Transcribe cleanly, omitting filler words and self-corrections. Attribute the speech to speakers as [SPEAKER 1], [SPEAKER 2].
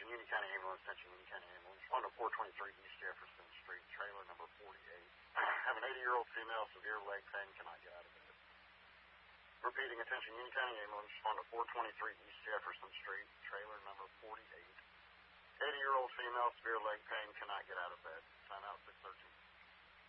[SPEAKER 1] Attention Union County Ambulance, attention Union County Ambulance. On to 423 East Jefferson Street, trailer number 48. Have an 80-year-old female, severe leg pain, cannot get out of bed. Repeating, attention Union County Ambulance, on to 423 East Jefferson Street, trailer number 48. 80-year-old female, severe leg pain, cannot get out of bed. Sign out 613.